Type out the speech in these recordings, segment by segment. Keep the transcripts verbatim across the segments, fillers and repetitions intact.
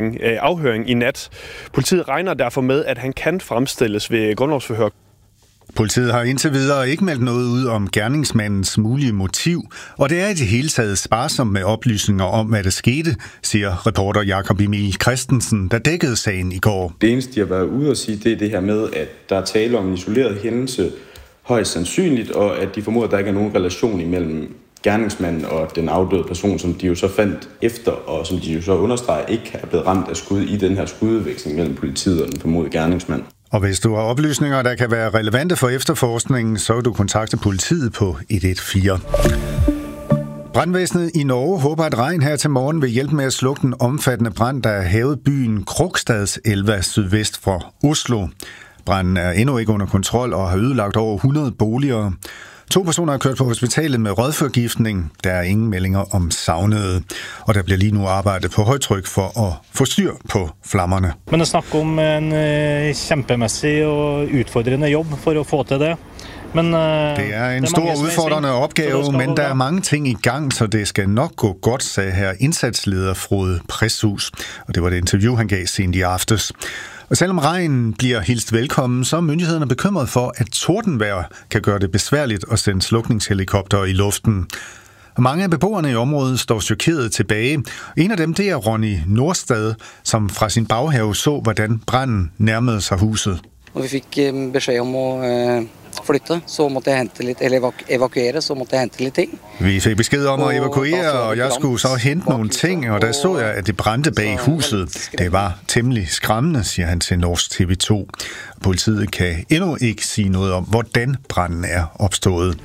afhøring, øh, afhøring i nat. Politiet regner derfor med, at han kan fremstilles ved grundlovsforhør. Politiet har indtil videre ikke meldt noget ud om gerningsmandens mulige motiv, og det er i det hele taget sparsomt med oplysninger om, hvad der skete, siger reporter Jakob Emil Christensen, der dækkede sagen i går. Det eneste, de har været ude at sige, det er det her med, at der er tale om en isoleret hændelse, højst sandsynligt, og at de formoder, at der ikke er nogen relation imellem gerningsmanden og den afdøde person, som de jo så fandt efter, og som de jo så understreger ikke er blevet ramt af skud i den her skududveksling mellem politiet og den formodede gerningsmand. Og hvis du har oplysninger, der kan være relevante for efterforskningen, så vil du kontakte politiet på et et fire. Brandvæsenet i Norge håber, at regn her til morgen vil hjælpe med at slukke den omfattende brand, der er hævet byen Krokstadselva sydvest for Oslo. Branden er endnu ikke under kontrol og har ødelagt over hundrede boliger. To personer er kørt på hospitalet med rådforgiftning. Der er ingen meldinger om savnede. Og der bliver lige nu arbejdet på højtryk for at få styr på flammerne. Men det snakker om en uh, kæmpemæssig og udfordrende job for at få til det. Men, uh, det er en stor udfordrende opgave, men der er mange ting i gang, så det skal nok gå godt, sagde her indsatsleder Frode Presshus. Og det var det interview, han gav sent i aftes. Og selvom regnen bliver hilst velkommen, så er myndighederne bekymret for, at tordenvejr kan gøre det besværligt at sende slukningshelikopter i luften. Og mange af beboerne i området står chokeret tilbage. En af dem, det er Ronny Nordstad, som fra sin baghave så, hvordan branden nærmede sig huset. Og vi fik besked om at flytte, så måtte jeg hente lidt, eller evakuere, så måtte jeg hente lidt ting. Vi fik besked om at evakuere, og jeg skulle så hente nogle ting, og der så jeg, at det brændte bag huset. Det var temmelig skræmmende, siger han til Norsk T V to. Politiet kan endnu ikke sige noget om, hvordan branden er opstået.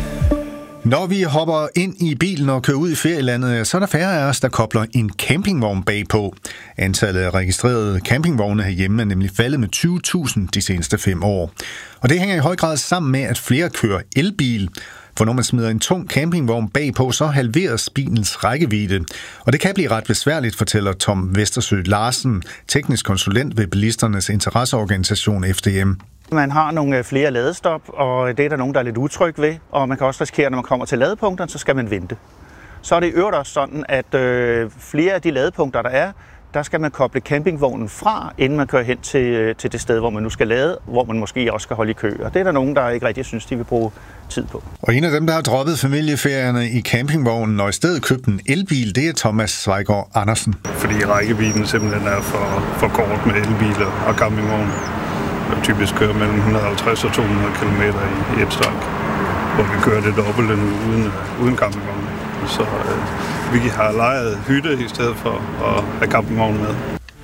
Når vi hopper ind i bilen og kører ud i ferielandet, så er der færre af os, der kobler en campingvogn bagpå. Antallet af registrerede campingvogne herhjemme er nemlig faldet med tyve tusind de seneste fem år. Og det hænger i høj grad sammen med, at flere kører elbil. For når man smider en tung campingvogn bagpå, så halveres bilens rækkevidde. Og det kan blive ret besværligt, fortæller Tom Vestersø Larsen, teknisk konsulent ved bilisternes interesseorganisation F D M. Man har nogle flere ladestop, og det er der nogen, der er lidt utryg ved. Og man kan også risikere, når man kommer til ladepunkterne, så skal man vente. Så er det i øvrigt også sådan, at øh, flere af de ladepunkter, der er, der skal man koble campingvognen fra, inden man kører hen til, til det sted, hvor man nu skal lade, hvor man måske også skal holde i kø. Og det er der nogen, der ikke rigtig synes, de vil bruge tid på. Og en af dem, der har droppet familieferierne i campingvognen og i stedet købt en elbil, det er Thomas Svejgaard Andersen. Fordi rækkevidden simpelthen er for, for kort med elbiler og campingvognen. Der typisk kører mellem et hundrede og halvtreds og to hundrede kilometer i, i et stræk, hvor vi kører det dobbelte nu uden, uden campingvognen. Så øh, vi har lejet hytte i stedet for at have campingvognen med.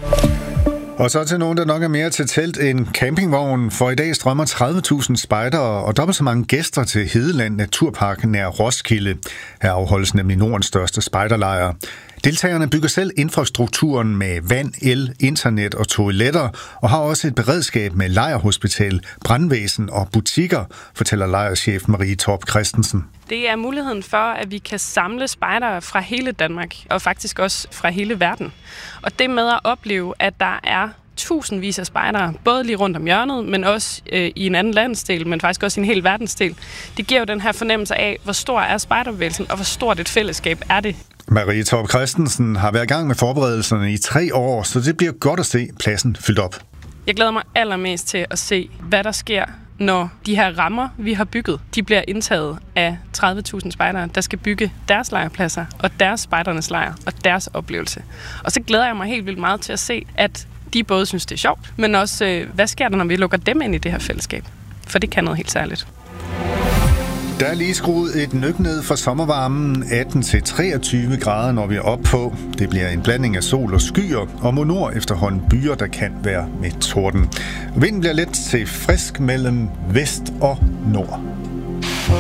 Og så til nogen, der nok er mere til telt end campingvognen, for i dag strømmer tredive tusind spejdere og dobbelt så mange gæster til Hedeland Naturpark nær Roskilde. Her afholdes nemlig Nordens største spejderlejr. Deltagerne bygger selv infrastrukturen med vand, el, internet og toiletter, og har også et beredskab med lejrhospital, brandvæsen og butikker, fortæller lejrchef Marie Torp Christensen. Det er muligheden for, at vi kan samle spejdere fra hele Danmark, og faktisk også fra hele verden. Og det med at opleve, at der er tusindvis af spejdere, både lige rundt om hjørnet, men også øh, i en anden landsdel, men faktisk også i en hel verdensdel. Det giver jo den her fornemmelse af, hvor stor er spejderbevægelsen, og hvor stort et fællesskab er det. Marie Torp Christensen har været i gang med forberedelserne i tre år, så det bliver godt at se pladsen fyldt op. Jeg glæder mig allermest til at se, hvad der sker, når de her rammer, vi har bygget, de bliver indtaget af tredive tusind spejdere, der skal bygge deres lejrpladser, og deres spejdernes lejr, og deres oplevelse. Og så glæder jeg mig helt vildt meget til at se, at de både synes, det er sjovt, men også, øh, hvad sker der, når vi lukker dem ind i det her fællesskab? For det kan noget helt særligt. Der er lige skruet et nyk ned for sommervarmen, atten til treogtyve grader, når vi er oppe på. Det bliver en blanding af sol og skyer, og mod nord efterhånden byer, der kan være med torden. Vinden bliver let til frisk mellem vest og nord.